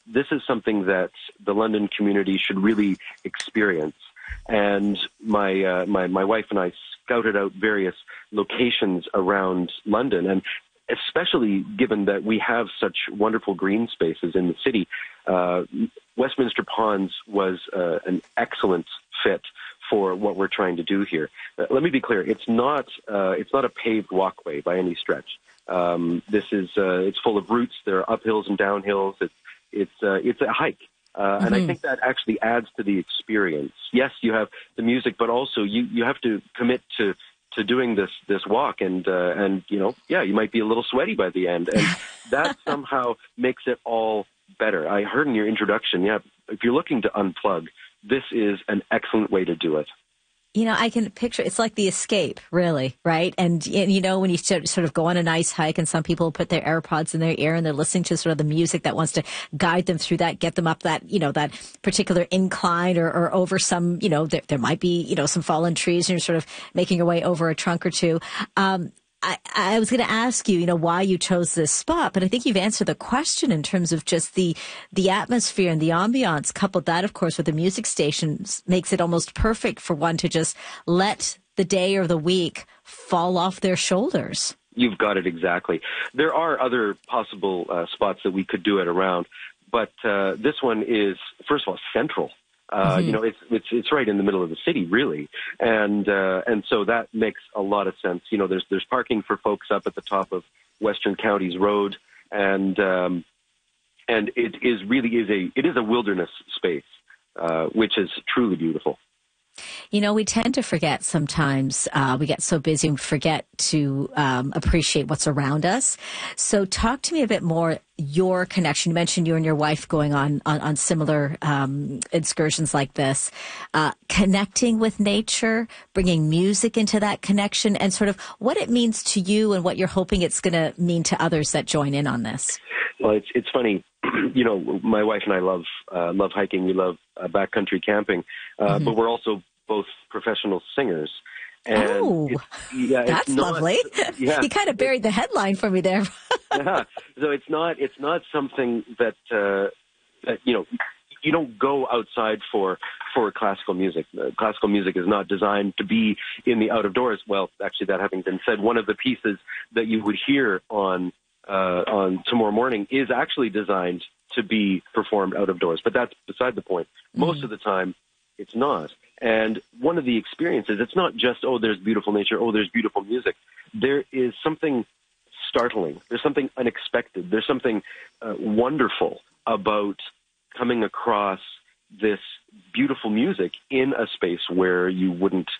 this is something that the London community should really experience. And my wife and I scouted out various locations around London, and especially given that we have such wonderful green spaces in the city, Westminster Ponds was an excellent fit for what we're trying to do here. Let me be clear: it's not a paved walkway by any stretch. It's full of routes. There are uphills and downhills. It's a hike. And I think that actually adds to the experience. Yes, you have the music, but also you have to commit to doing this walk, and you might be a little sweaty by the end, and that somehow makes it all better. I heard in your introduction, if you're looking to unplug, this is an excellent way to do it. I can picture, it's like the escape, really, right? And when you sort of go on a nice hike, and some people put their AirPods in their ear and they're listening to sort of the music that wants to guide them through that, get them up that, that particular incline or over some, there might be, some fallen trees, and you're sort of making your way over a trunk or two. I was going to ask you, why you chose this spot, but I think you've answered the question in terms of just the atmosphere and the ambiance. Coupled that, of course, with the music stations makes it almost perfect for one to just let the day or the week fall off their shoulders. You've got it exactly. There are other possible spots that we could do it around, but this one is, first of all, central. It's right in the middle of the city, really, and so that makes a lot of sense. There's parking for folks up at the top of Western Counties Road, and it is a wilderness space, which is truly beautiful. We tend to forget sometimes. We get so busy and forget to appreciate what's around us. So talk to me a bit more, your connection. You mentioned you and your wife going on similar excursions like this. Connecting with nature, bringing music into that connection, and sort of what it means to you and what you're hoping it's going to mean to others that join in on this. Well, it's funny. My wife and I love hiking. We love backcountry camping, but we're also both professional singers. And that's lovely. Yeah. You kind of buried the headline for me there. So it's not something that you don't go outside for classical music. Classical music is not designed to be in the out of doors. Well, actually, that having been said, one of the pieces that you would hear on Tomorrow Morning is actually designed to be performed out of doors, but that's beside the point. Most of the time, it's not. And one of the experiences, it's not just, there's beautiful nature, there's beautiful music. There is something startling. There's something unexpected. There's something wonderful about coming across this beautiful music in a space where you wouldn't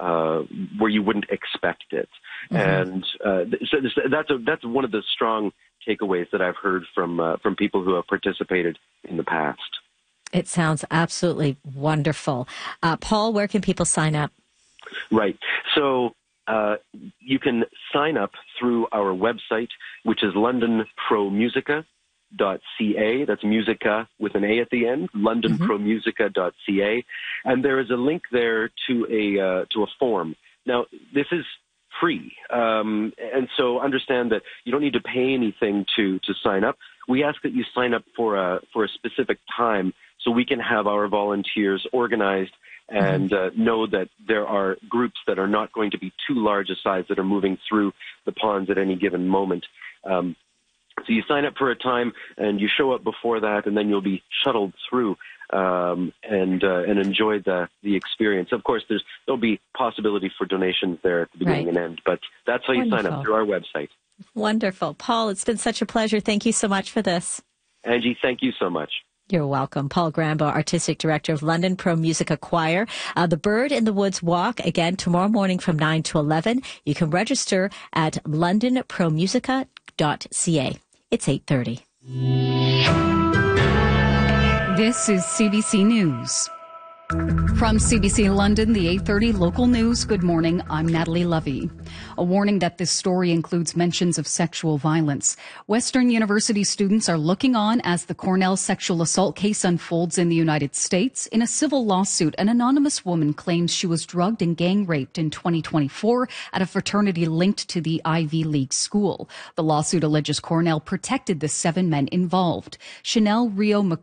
expect it. And so that's one of the strong takeaways that I've heard from people who have participated in the past. It sounds absolutely wonderful. Paul, where can people sign up? Right. So you can sign up through our website, which is londonpromusica.ca. That's musica with an A at the end, londonpromusica.ca. And there is a link there to a form. Now, this is free. And so understand that you don't need to pay anything to sign up. We ask that you sign up for a specific time so we can have our volunteers organized and know that there are groups that are not going to be too large a size that are moving through the ponds at any given moment. So you sign up for a time and you show up before that, and then you'll be shuttled through and enjoy the experience. Of course, there'll be possibility for donations there at the beginning and end, but that's how you sign up, through our website. Wonderful. Paul, it's been such a pleasure. Thank you so much for this. Angie, thank you so much. You're welcome. Paul Grambaugh, Artistic Director of London Pro Musica Choir. The Bird in the Woods Walk, again, tomorrow morning from 9 to 11. You can register at londonpromusica.ca. It's 8:30. This is CBC News. From CBC London, the 8:30 local news. Good morning. I'm Natalie Lovey. A warning that this story includes mentions of sexual violence. Western University students are looking on as the Cornell sexual assault case unfolds in the United States. In a civil lawsuit, an anonymous woman claims she was drugged and gang raped in 2024 at a fraternity linked to the Ivy League school. The lawsuit alleges Cornell protected the 7 men involved. Chanel Rio